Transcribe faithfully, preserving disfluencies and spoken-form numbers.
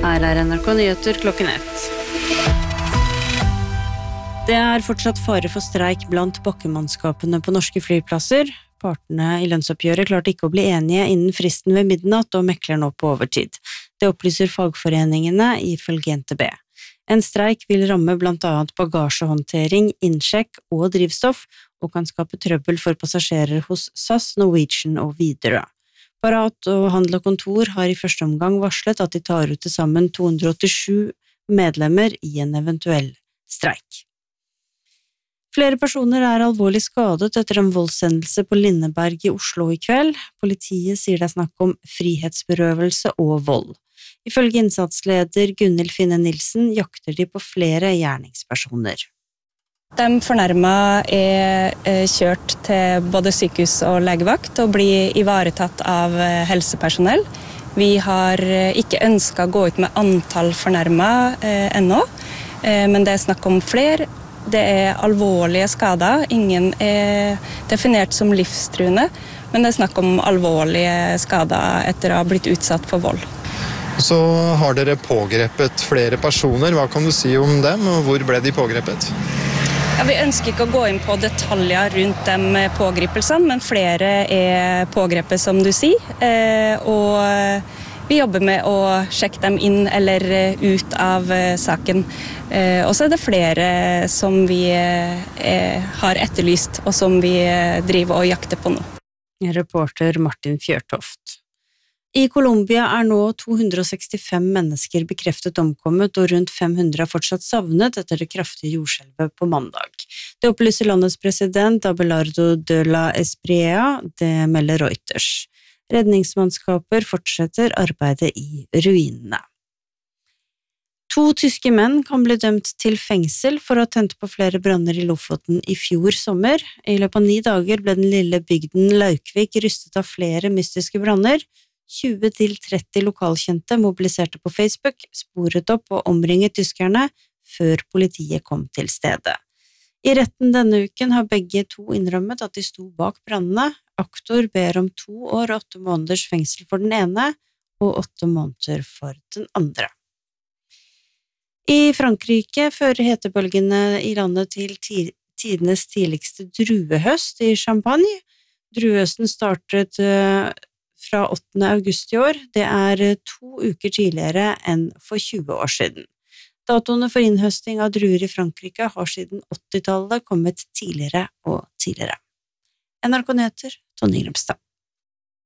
Her er N R K Nyheter klokken ett. Det er fortsatt fare for streik blant bakkemannskapene på norske flyplasser. Partene i lønnsoppgjøret klarte ikke å bli enige innen fristen ved midnatt og mekler nå på overtid. Det opplyser fagforeningene ifølge N T B. En streik vil ramme blant annet bagasjehåndtering, innsjekk og drivstoff, og kan skape trøbbel for passasjerer hos S A S, Norwegian og Widerøe. Parat og Handel og Kontor har i første omgang varslet at de tar ut til sammen to hundre og åttisju medlemmer i en eventuell streik. Flere personer er alvorlig skadet etter en voldshendelse på Lindeberg i Oslo i kveld. Politiet sier det er snakk om frihetsberøvelse og vold. Ifølge innsatsleder Gunhild Finne Nilsen jakter de på flere gjerningspersoner. De fornærmede er kjørt til både sykehus og legevakt og blir ivaretatt av helsepersonell. Vi har ikke ønsket å gå ut med antall fornærmede ennå, men det er snakk om flere. Det er alvorlige skader. Ingen er definert som livstruende, men det er snakk om alvorlige skader etter å ha blitt utsatt for vold. Så har dere pågrepet flere personer. Hva kan du si om dem, og hvor ble de pågrepet? Ja, vi ønsker ikke å gå inn på detaljer rundt de pågripelsene, men flere er pågrepet, som du sier. Og vi jobber med å sjekke dem inn eller ut av saken. Og så er det flere som vi har etterlyst, og som vi driver og jakter på nå. Reporter Martin Fjørtoft. I Colombia er nå to hundre og sekstifem mennesker bekreftet omkommet, og rundt fem hundre er fortsatt savnet etter det kraftige jordskjelvet på mandag. Det opplyser landets president Abelardo de la Espriella, det melder Reuters. Redningsmannskaper fortsetter arbeidet i ruinene. To tyske menn kan bli dømt til fengsel for å ha tent på flere branner i Lofoten i fjor sommer. I løpet av ni dager ble den lille bygden Laukvik rystet av flere mystiske branner. tjue til tretti lokalkjente mobiliserte på Facebook, sporet opp og omringet tyskerne før politiet kom til stedet. I retten denne uken har begge to innrømmet at de sto bak brannene. Aktor ber om to år og åtte måneders fengsel for den ene, og åtte måneder for den andre. I Frankrike fører hetebølgene i landet til tidenes tidligste druehøst i Champagne. Druehøsten startet fra åttende august i år. Det er to uker tidligere enn for tjue år siden. Datoene for innhøsting av druer i Frankrike har siden åttitallet kommet tidligere og tidligere. N R K Nyheter, Tonje Grimstad.